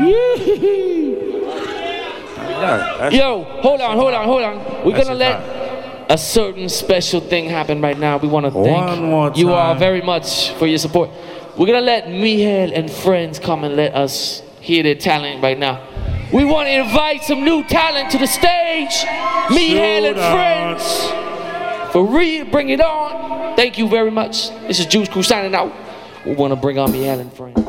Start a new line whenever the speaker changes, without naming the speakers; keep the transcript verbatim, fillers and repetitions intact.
Yeah, Yo, hold on, hold on, hold on. We're gonna let a certain special thing happen right now. We want to thank you all very much for your support. We're gonna let Mihail and friends come and let us hear their talent right now. We want to invite some new talent to the stage. Mihail and friends. For real, bring it on. Thank you very much. This is Juice Crew signing out. We want to bring on Mihail and friends.